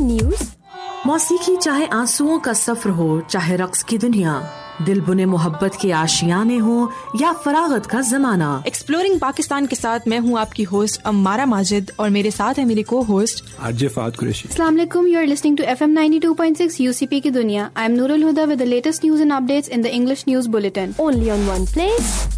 News. मौसीकी चाहे आंसुओं का सफर हो, चाहे रक्स की दुनिया, दिल बुने मोहब्बत के आशियाने हो या फरागत का जमाना। एक्सप्लोरिंग पाकिस्तान के साथ मैं हूँ आपकी होस्ट अम्मारा माजिद और मेरे साथ है मेरी को होस्ट आरजे फात कुरैशी। अस्सलाम वालेकुम, you are listening to FM 92.6 UCP की दुनिया। I am Nurul Huda with the latest news and updates in the English news bulletin, only on one place,